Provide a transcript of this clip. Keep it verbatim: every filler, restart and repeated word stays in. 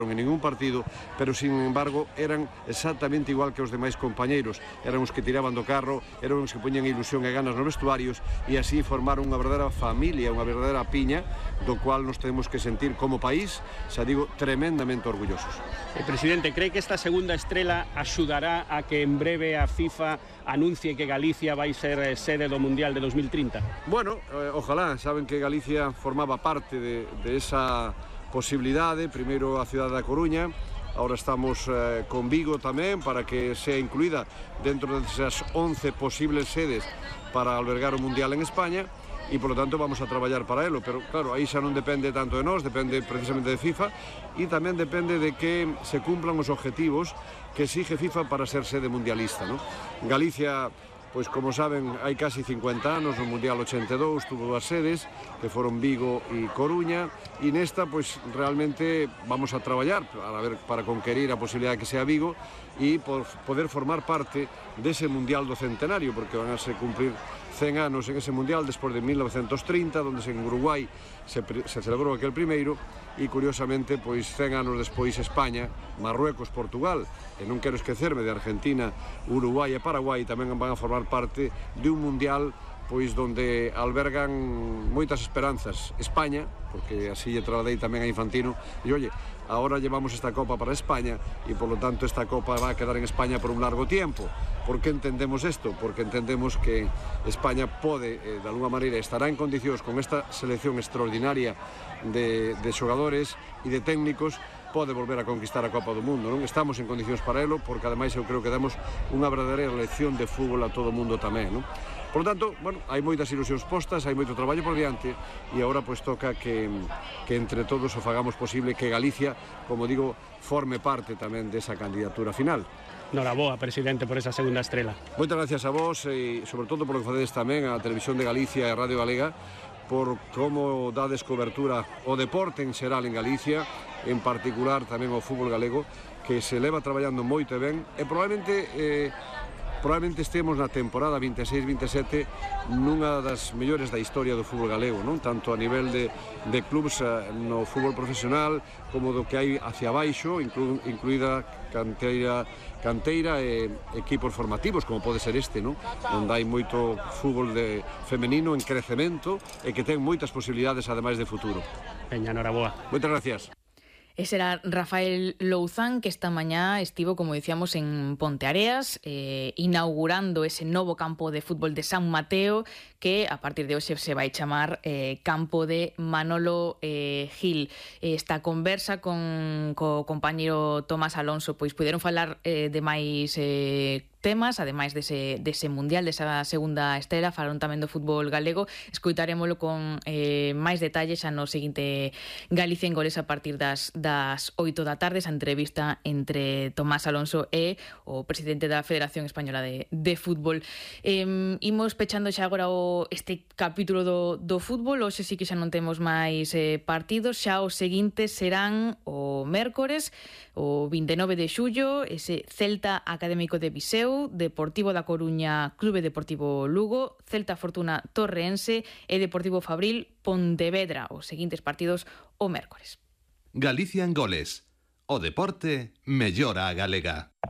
en ningún partido, pero sin embargo eran exactamente igual que os demais compañeiros, eran os que tiraban do carro, eran os que poñían ilusión e ganas nos vestuarios e así formaron unha verdadeira familia, unha verdadeira piña do cual nos temos que sentir como país, xa digo, tremendamente orgullosos. Eh, Presidente, cree que esta segunda estrela axudará a que en breve a FIFA anuncie que Galicia vai ser sede do Mundial de dos mil trinta? Bueno, eh, ojalá, saben que Galicia formaba parte de, de esa posibilidade, primeiro a cidade da Coruña, ahora estamos eh, con Vigo tamén para que sea incluída dentro desas once posibles sedes para albergar o Mundial en España e polo tanto vamos a traballar para elo, pero claro, aí xa non depende tanto de nós, depende precisamente de FIFA e tamén depende de que se cumplan os objetivos que exige FIFA para ser sede mundialista, ¿no? Galicia, pois como saben, hai casi cincuenta anos, no Mundial ochenta e dous tuvo dúas sedes, que foron Vigo e Coruña, e nesta, pois, realmente vamos a traballar para, ver, para conquerir a posibilidade que sea Vigo e por poder formar parte dese Mundial do Centenario, porque van a se cumprir cen anos en ese Mundial despois de mil novecentos trinta, donde en Uruguai se, se celebrou aquel primeiro, e curiosamente, pois cen anos despois España, Marruecos, Portugal, e non quero esquecerme de Argentina, Uruguai e Paraguai tamén van a formar parte de un Mundial pois donde albergan moitas esperanzas. España, porque así lle trasladei tamén a Infantino, e oye, ahora llevamos esta Copa para España e por lo tanto esta Copa va a quedar en España por un largo tiempo. Por que entendemos isto? Porque entendemos que España pode, eh, de alguna maneira, estará en condicións con esta selección extraordinaria de, de xogadores e de técnicos, pode volver a conquistar a Copa do Mundo, non? Estamos en condicións para elo, porque ademais eu creo que damos unha verdadeira lección de fútbol a todo o mundo tamén, non? Por lo tanto, bueno, hai moitas ilusións postas, hai moito traballo por diante e agora pois toca que, que entre todos o fagamos posible que Galicia, como digo, forme parte tamén desa candidatura final. Noraboa, Presidente, por esa segunda estrela. Moitas gracias a vos e sobre todo por lo que facedes tamén a Televisión de Galicia e a Radio Galega, por como dades cobertura o deporte en xeral en Galicia, en particular tamén o fútbol galego, que se leva traballando moito e ben e probablemente eh, probablemente estemos na temporada vinte e seis vinte e sete nunha das mellores da historia do fútbol galego, non? Tanto a nivel de, de clubs no fútbol profesional como do que hai hacia baixo, inclu, incluída canteira, canteira e equipos formativos, como pode ser este, non? Onde hai moito fútbol de femenino en crecemento e que ten moitas posibilidades ademais de futuro. Veña, noraboa. Moitas gracias. Ese era Rafael Louzán, que esta mañá estivo, como dicíamos, en Ponteareas, eh, inaugurando ese novo campo de fútbol de San Mateo, que a partir de hoxe se vai chamar eh, Campo de Manolo eh, Gil. Esta conversa con co compañeiro Tomás Alonso, pois puderon falar eh, de máis eh, temas, ademais dese, dese mundial, desa segunda estrela, falaron tamén do fútbol galego. Escoitarémolo con eh, máis detalles xa no seguinte Galicia en Goles a partir das, das oito da tarde, esa entrevista entre Tomás Alonso e o presidente da Federación Española de, de Fútbol. Eh, imos pechando xa agora o, este capítulo do, do fútbol. Hoxe sí que xa non temos máis eh, partidos, xa os seguintes serán o mércores, o vinte e nove de xullo, ese Celta Académico de Viseu, Deportivo da Coruña, Clube Deportivo Lugo, Celta Fortuna Torreense e Deportivo Fabril Pontevedra. Os seguintes partidos o mércores. Galicia en Goles. O deporte mellora a galega.